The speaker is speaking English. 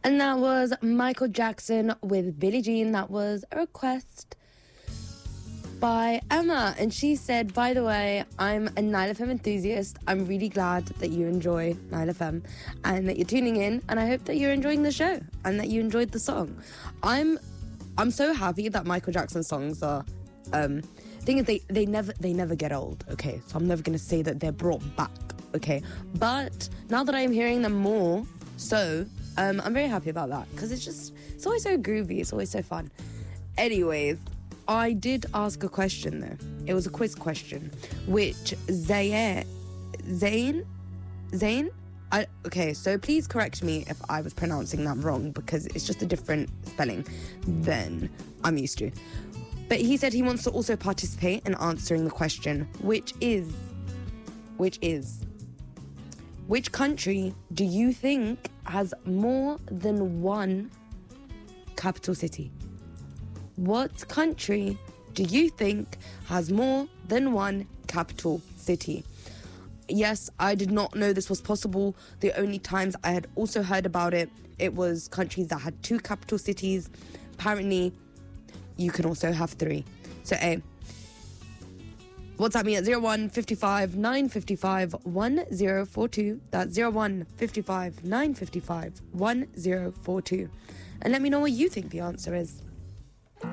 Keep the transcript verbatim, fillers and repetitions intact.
And that was Michael Jackson with Billie Jean. That was a request by Emma. And she said, by the way, I'm a Nile F M enthusiast. I'm really glad that you enjoy Nile F M and that you're tuning in. And I hope that you're enjoying the show and that you enjoyed the song. I'm I'm so happy that Michael Jackson songs are... Um, thing is, they, they, never, they never get old, okay? So I'm never going to say that they're brought back, okay? But now that I'm hearing them more, so... Um, I'm very happy about that because it's just, it's always so groovy. It's always so fun. Anyways, I did ask a question though. It was a quiz question, which Zayn, Zayn, Zayn? I, okay, so please correct me if I was pronouncing that wrong because it's just a different spelling than I'm used to. But he said he wants to also participate in answering the question, which is, which is, which country do you think has more than one capital city? What country do you think has more than one capital city? Yes, I did not know this was possible. The only times I had also heard about it, it was countries that had two capital cities. Apparently, you can also have three. So, A. WhatsApp me at zero one five five nine five five one zero four two. That's zero one five five nine five five one zero four two. And let me know what you think the answer is.